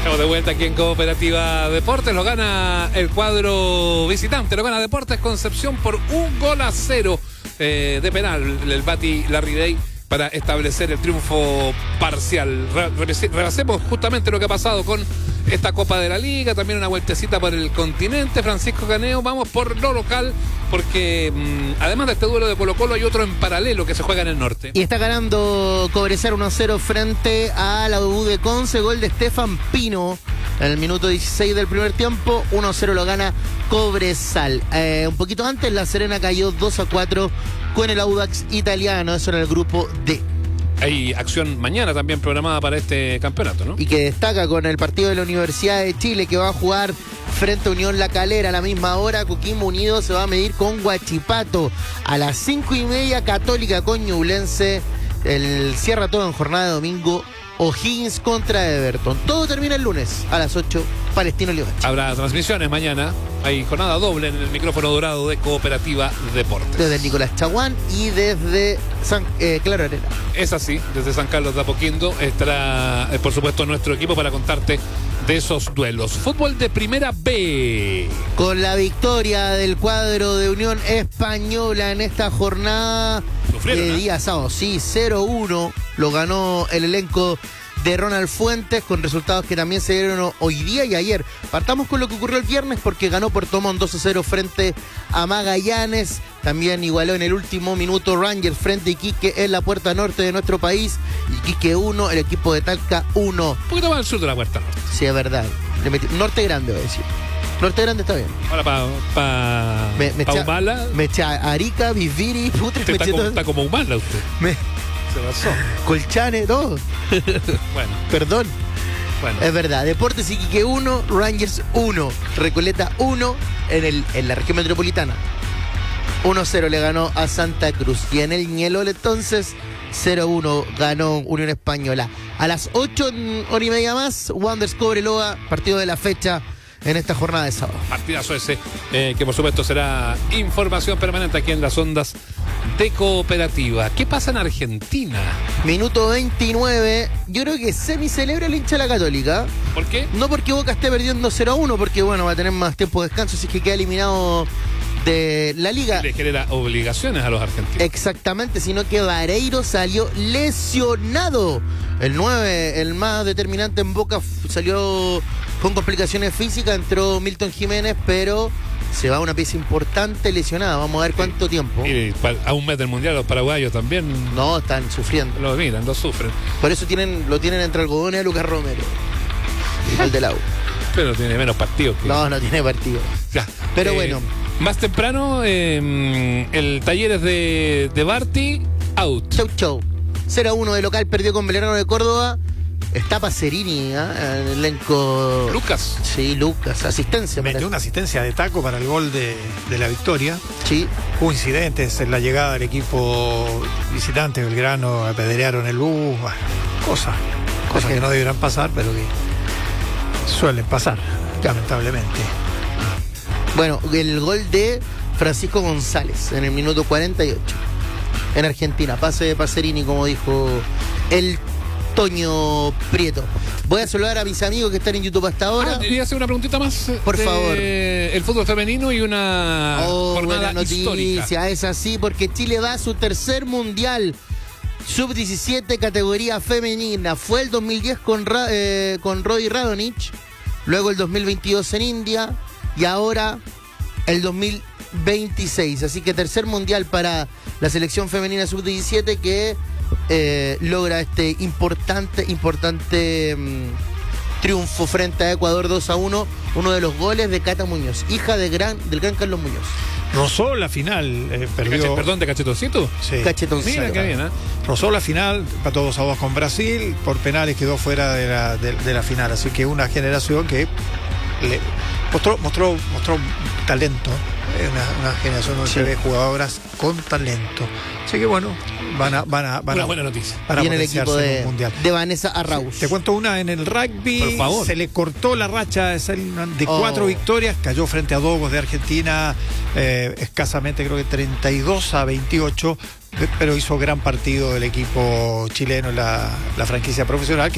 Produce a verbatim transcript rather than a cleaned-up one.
Estamos de vuelta aquí en Cooperativa Deportes. Lo gana el cuadro visitante. Lo gana Deportes Concepción por un gol a cero eh, de penal. El Bati Larribey para establecer el triunfo parcial. Repasemos justamente lo que ha pasado con esta Copa de la Liga, también una vueltecita por el continente. Francisco Caneo, vamos por lo local, porque mmm, además de este duelo de Colo Colo hay otro en paralelo que se juega en el norte. Y está ganando Cobresal uno a cero frente a la U de Conce, gol de Estefan Pino en el minuto dieciséis del primer tiempo. Uno a cero lo gana Cobresal. Eh, un poquito antes La Serena cayó dos a cuatro con el Audax italiano, eso en el grupo D. Hay acción mañana también programada para este campeonato, ¿no? Y que destaca con el partido de la Universidad de Chile, que va a jugar frente a Unión La Calera a la misma hora. Coquimbo Unido se va a medir con Huachipato a las cinco y media. Católica con Ñublense. El cierra todo en jornada de domingo. O'Higgins contra Everton. Todo termina el lunes a las ocho. Palestino Livache. Habrá transmisiones mañana. Hay jornada doble en el micrófono dorado de Cooperativa Deportes. Desde el Nicolás Chaguán y desde San eh, Claro Arena. Es así, desde San Carlos de Apoquindo estará, eh, por supuesto, nuestro equipo para contarte de esos duelos. Fútbol de Primera B. Con la victoria del cuadro de Unión Española en esta jornada de día sábado. Sí, cero uno lo ganó el elenco de Ronald Fuentes, con resultados que también se dieron hoy día y ayer. Partamos con lo que ocurrió el viernes, porque ganó Puerto Montt dos a cero frente a Magallanes. También igualó en el último minuto Rangers frente a Iquique en la puerta norte de nuestro país. Iquique uno, el equipo de Talca uno. Un poquito más al sur de la puerta norte. Sí, es verdad. Le metí... Norte Grande, voy a decir. Norte Grande está bien. Ahora para pa, me, me pa echa, Humala. Me echa Arica, Viviri, Putre. Está, me como, está como Humala usted. Me... Se pasó. Colchane, todo. Bueno. Perdón. Bueno. Es verdad. Deportes Iquique uno, Rangers uno, Recoleta uno en, el, en la región metropolitana. uno a cero le ganó a Santa Cruz. Y en el Ñelol entonces cero a uno ganó Unión Española. A las ocho, hora y media más, Wanderers Cobreloa, partido de la fecha en esta jornada de sábado. Partidazo ese, eh, que por supuesto será información permanente aquí en las ondas de Cooperativa. ¿Qué pasa en Argentina? Minuto veintinueve. Yo creo que semi celebra el hincha de la Católica. ¿Por qué? No porque Boca esté perdiendo cero a uno, porque bueno, va a tener más tiempo de descanso, así que queda eliminado de la liga. Le genera obligaciones a los argentinos. Exactamente, sino que Vareiro salió lesionado. El nueve, el más determinante en Boca, salió con complicaciones físicas. Entró Milton Jiménez, pero se va una pieza importante lesionada. Vamos a ver cuánto sí. tiempo. Y a un mes del mundial los paraguayos también. No, están sufriendo. Lo miran, lo sufren. Por eso tienen, lo tienen entre algodones a Lucas Romero, al de la U. Pero tiene menos partidos que... No, no tiene partido. Ya. Pero eh, bueno. Más temprano, eh, el Talleres de, de Barty, out. Chau, chau. cero a uno de local, perdió con Belgrano de Córdoba. Está Pacerini, ¿eh? En el elenco. Lucas. Sí, Lucas. Asistencia. Metió una asistencia de taco para el gol de, de la victoria. Sí. Hubo incidentes en la llegada del equipo visitante. Belgrano apedrearon el bus. Bueno, cosas. Cosas que no deberán pasar, pero que suelen pasar, lamentablemente. Bueno, el gol de Francisco González en el minuto cuarenta y ocho. En Argentina. Pase de Pacerini, como dijo el Toño Prieto. Voy a saludar a mis amigos que están en YouTube hasta ahora. Ah, y hacer una preguntita más. Por de favor. El fútbol femenino y una oh, jornada buena noticia, histórica. es así, porque Chile va a su tercer mundial sub diecisiete categoría femenina. Fue el dos mil diez con, Ra, eh, con Roy Radonich, luego el dos mil veintidós en India y ahora el dos mil veintiséis. Así que tercer mundial para la selección femenina sub diecisiete que eh, logra este importante, importante mmm, triunfo frente a Ecuador dos a uno. Uno de los goles de Cata Muñoz, hija de gran, del gran Carlos Muñoz. Rozó la final, eh, perdió... ¿De cachet, perdón, de Cachetoncito? Sí. Cachetoncito. Mira qué bien, ¿eh? Rozó la final, empató dos a dos con Brasil, por penales quedó fuera de la, de, de la final. Así que una generación que le mostró, mostró, mostró talento. Una, una generación donde sí. se ve jugadoras con talento. Así que bueno, van a van a van una a, buena noticia. Para el equipo de, mundial. de Vanessa Arrauz. Sí, te cuento una en el rugby. Por favor. Se le cortó la racha de, de oh. cuatro victorias, cayó frente a Dogos de Argentina, eh, escasamente creo que treinta y dos a veintiocho, pero hizo gran partido el equipo chileno, la, la franquicia profesional.